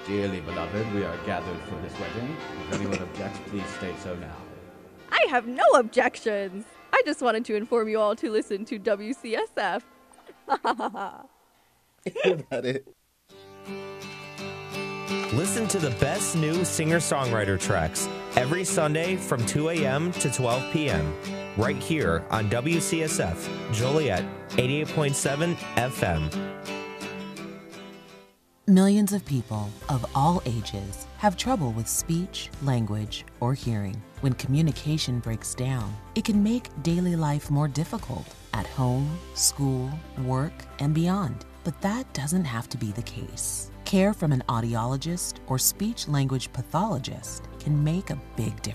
Dearly beloved, we are gathered for this wedding. If anyone objects, please state so now. I have no objections. I just wanted to inform you all to listen to WCSF. About it. Listen to the best new singer-songwriter tracks every Sunday from 2 a.m. to 12 p.m. right here on WCSF Joliet 88.7 FM. Millions of people of all ages have trouble with speech, language, or hearing. When communication breaks down, it can make daily life more difficult at home, school, work, and beyond. But that doesn't have to be the case. Care from an audiologist or speech-language pathologist can make a big difference.